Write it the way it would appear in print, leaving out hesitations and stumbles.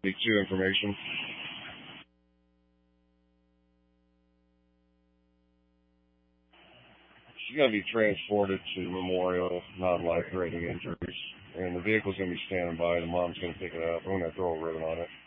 2 information. She's going to be transported to Memorial, non-life-threatening injuries. And the vehicle's going to be standing by. The mom's going to pick it up. I'm going to throw a ribbon on it.